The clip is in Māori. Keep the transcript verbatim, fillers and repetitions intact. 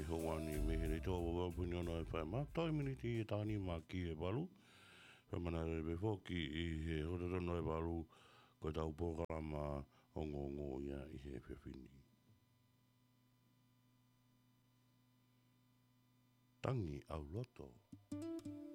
hoani me he to wa punyo no fa ma to miniti tani ma ki e balu fa mana be foki i he horo no e balu ko tau programa ongo ngo ia i he fefini tangi au loto